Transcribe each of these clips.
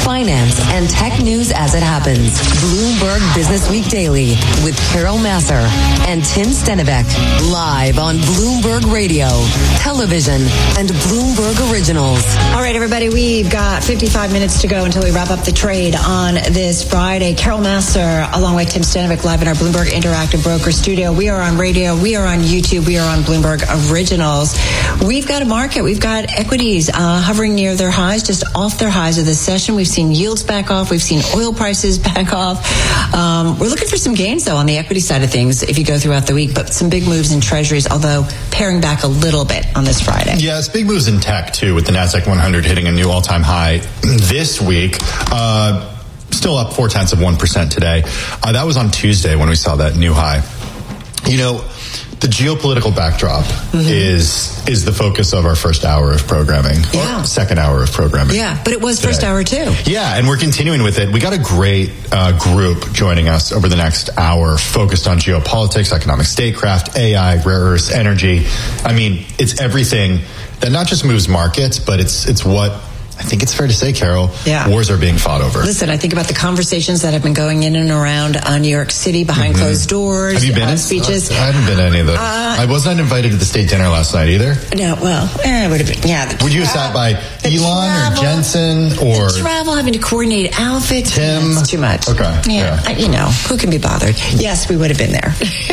finance, and tech news as it happens. Bloomberg Business Week Daily with Carol Massar and Tim Stenivek. Live on Bloomberg Radio, television, and Bloomberg Originals. All right, everybody, we've got 55 minutes to go until we wrap up the trade on this Friday. Carol Massar, along with Tim Stenivek, live in our Bloomberg Interactive Broker Studio. We are on radio. We are on YouTube. We are on Bloomberg Originals. We've got a market. We've got equities hovering near their highs, just off their highs of this session. We've seen yields back off. We've seen oil prices back off. We're looking for some gains, though, on the equity side of things if you go throughout the week, but some big moves in treasuries, although paring back a little bit on this Friday. Yeah, it's big moves in tech, too, with the NASDAQ 100 hitting a new all-time high this week. Still up 0.4% today. That was on Tuesday when we saw that new high. You know, the geopolitical backdrop is the focus of our first hour of programming, or second hour of programming. Yeah, but it was today. First hour too. Yeah, and we're continuing with it. We got a great group joining us over the next hour focused on geopolitics, economic statecraft, AI, rare earths, energy. I mean, it's everything that not just moves markets, but it's what I think it's fair to say, Carol, wars are being fought over. Listen, I think about the conversations that have been going in and around New York City behind closed doors. Have you been in speeches? I haven't been to any of those. I was not invited to the state dinner last night either. No, well, it would have been, Would you have sat by Elon or Jensen or... The travel, having to coordinate outfits. Tim? It's too much. Okay. Yeah. You know, who can be bothered? Yes, we would have been there.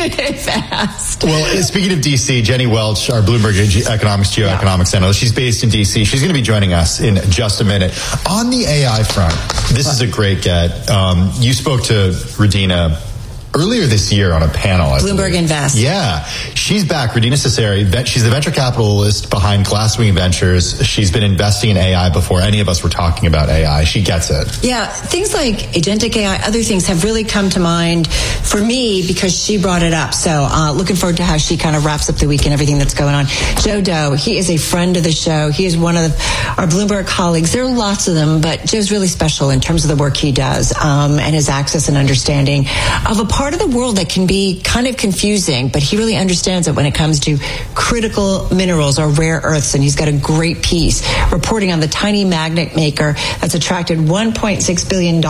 Fast. Well, speaking of D.C., Jenny Welch, our Bloomberg geoeconomics analyst, she's based in D.C. She's going to be joining us in just a minute. On the AI front, this is a great get. You spoke to Radina earlier this year on a panel. Bloomberg Invest. Yeah. She's back. Radina Cesari. She's the venture capitalist behind Glasswing Ventures. She's been investing in AI before any of us were talking about AI. She gets it. Yeah. Things like agentic AI, other things have really come to mind for me because she brought it up. So looking forward to how she kind of wraps up the week and everything that's going on. Joe Doe, he is a friend of the show. He is one of our Bloomberg colleagues. There are lots of them, but Joe's really special in terms of the work he does and his access and understanding of a part of the world that can be kind of confusing, but he really understands it when it comes to critical minerals or rare earths, and he's got a great piece reporting on the tiny magnet maker that's attracted $1.6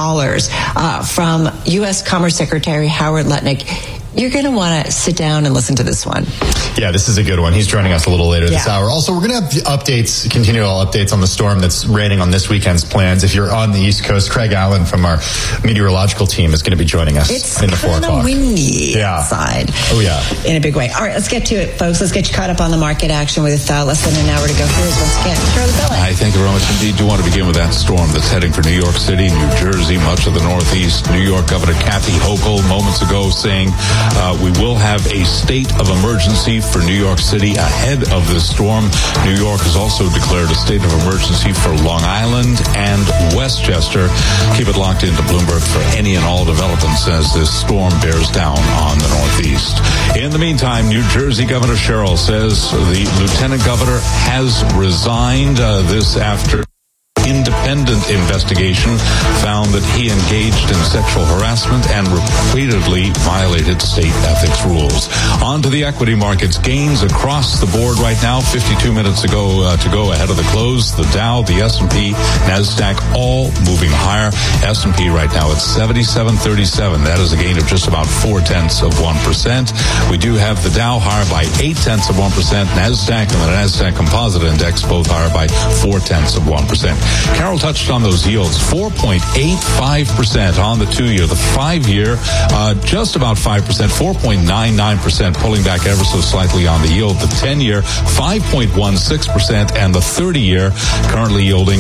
billion from U.S. Commerce Secretary Howard Lutnick. You're going to want to sit down and listen to this one. Yeah, this is a good one. He's joining us a little later this hour. Also, we're going to have continual updates on the storm that's raining on this weekend's plans. If you're on the East Coast, Craig Allen from our meteorological team is going to be joining us in the 4 o'clock. It's windy outside. Oh, yeah. In a big way. All right, let's get to it, folks. Let's get you caught up on the market action with less than an hour to go. Here's once again, Charlie Bellin. I thank you very much indeed. Do want to begin with that storm that's heading for New York City, New Jersey, much of the Northeast. New York Governor Kathy Hochul moments ago saying we will have a state of emergency for New York City ahead of this storm. New York has also declared a state of emergency for Long Island and Westchester. Keep it locked into Bloomberg for any and all developments as this storm bears down on the Northeast. In the meantime, New Jersey Governor Sherrill says the lieutenant governor has resigned this after independent investigation found that he engaged in sexual harassment and repeatedly violated state ethics rules. On to the equity markets. Gains across the board right now. 52 minutes ago to go ahead of the close. The Dow, the S&P, NASDAQ, all moving higher. S&P right now at 77.37. That is a gain of just about 0.4%. We do have the Dow higher by 0.8%. NASDAQ and the NASDAQ Composite Index both higher by 0.4%. Carol touched on those yields, 4.85% on the 2-year. The 5-year, just about 5%, 4.99%, pulling back ever so slightly on the yield. The 10-year, 5.16%, and the 30-year currently yielding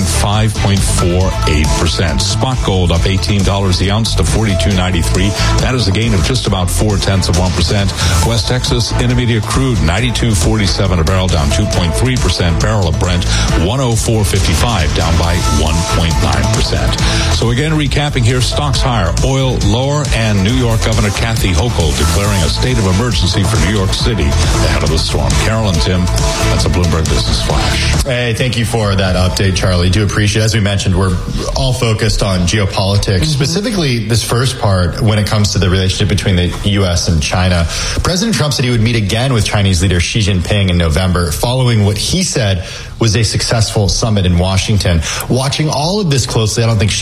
5.48%. Spot gold up $18 the ounce to $42.93. That is a gain of just about 0.4%. West Texas Intermediate crude, 92.47 a barrel, down 2.3%. Barrel of Brent, 104.55, down by 1.9%. So again, recapping here, stocks higher, oil lower, and New York Governor Kathy Hochul declaring a state of emergency for New York City ahead of the storm. Carol and Tim, that's a Bloomberg Business Flash. Hey, thank you for that update, Charlie. Do appreciate it. As we mentioned, we're all focused on geopolitics, specifically this first part when it comes to the relationship between the U.S. and China. President Trump said he would meet again with Chinese leader Xi Jinping in November, following what he said was a successful summit in Washington. Watching all of this closely, I don't think